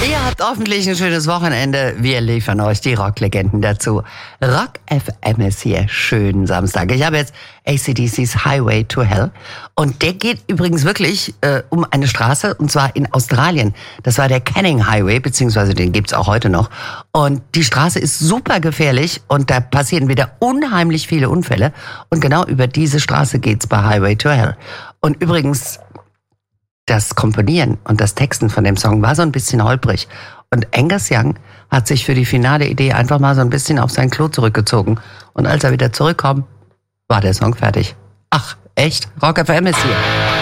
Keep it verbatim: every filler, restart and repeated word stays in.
Ihr habt hoffentlich ein schönes Wochenende. Wir liefern euch die Rocklegenden dazu. Rock F M ist hier. Schönen Samstag. Ich habe jetzt A C D C's Highway to Hell. Und der geht übrigens wirklich äh, um eine Straße, und zwar in Australien. Das war der Canning Highway, beziehungsweise den gibt's auch heute noch. Und die Straße ist super gefährlich und da passieren wieder unheimlich viele Unfälle. Und genau über diese Straße geht's bei Highway to Hell. Und übrigens, das Komponieren und das Texten von dem Song war so ein bisschen holprig. Und Angus Young hat sich für die finale Idee einfach mal so ein bisschen auf sein Klo zurückgezogen. Und als er wieder zurückkam, war der Song fertig. Ach, echt? Rock F M ist hier.